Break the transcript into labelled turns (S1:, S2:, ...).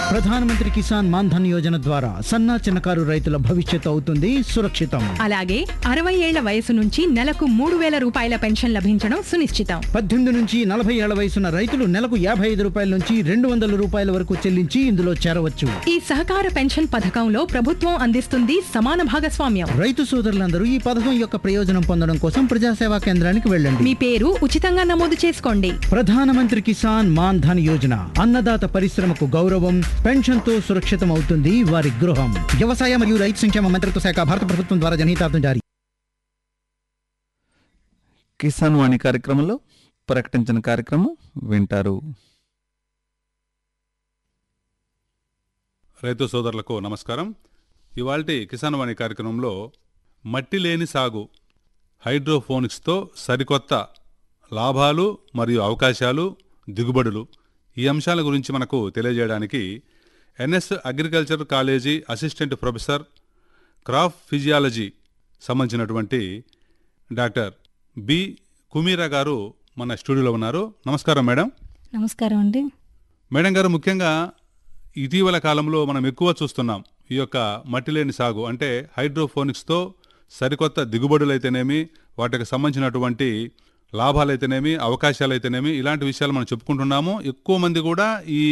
S1: ప్రధానమంత్రి కిసాన్ మాన్ ధన్ యోజన ద్వారా సన్న చిన్నకారు రైతుల భవిష్యత్తు అవుతుంది సురక్షితం.
S2: అలాగే 60 ఏళ్ల వయసు నుంచి నెలకు 3,000 రూపాయల పెన్షన్ లభించడం సునిశ్చితం.
S1: 18 నుంచి 40 ఏళ్ల వయసున్న రైతులు నెలకు 55 రూపాయల నుంచి 200 రూపాయల వరకు చెల్లించి ఇందులో చేరవచ్చు.
S2: ఈ సహకార పెన్షన్ పథకంలో ప్రభుత్వం అందిస్తుంది సమాన భాగస్వామ్యం.
S1: రైతు సోదరులందరూ ఈ పథకం యొక్క ప్రయోజనం పొందడం కోసం ప్రజాసేవా కేంద్రానికి వెళ్ళండి.
S2: మీ పేరు ఉచితంగా నమోదు చేసుకోండి.
S1: ప్రధానమంత్రి కిసాన్ మాన్ ధన్ యోజన, అన్నదాత పరిశ్రమకు గౌరవం, పెన్షన్ తో సురక్షితం అవుతుంది వారి గృహం. వ్యవసాయ మరియు రైతు సంక్షేమ మంత్రిత్వ శాఖ, భారత ప్రభుత్వం ద్వారా జనహితార్థం జారీ.
S3: కిసాన్ వాణి కార్యక్రమంలో ప్రకటించిన కార్యక్రమం వింటారు.
S4: రైతు సోదరులకు నమస్కారం. ఇవాల్టి కిసాన్ వాణి కార్యక్రమంలో మట్టి లేని సాగు, హైడ్రోఫోనిక్స్తో సరికొత్త లాభాలు మరియు అవకాశాలు, దిగుబడులు, ఈ అంశాల గురించి మనకు తెలియజేయడానికి NS agriculture college assistant professor, crop physiology సంబంధించినటువంటి డాక్టర్ బి కుమీరా గారు మన స్టూడియోలో ఉన్నారు. నమస్కారం మేడం.
S5: నమస్కారం అండి.
S4: మేడం గారు, ముఖ్యంగా ఇటీవల కాలంలో మనం ఎక్కువ చూస్తున్నాం ఈ యొక్క మట్టి లేని సాగు, అంటే హైడ్రోఫోనిక్స్తో సరికొత్త దిగుబడులైతేనేమి, వాటికి సంబంధించినటువంటి లాభాలైతేనేమి, అవకాశాలైతేనేమి, ఇలాంటి విషయాలు మనం చెప్పుకుంటున్నాము. ఎక్కువ మంది కూడా ఈ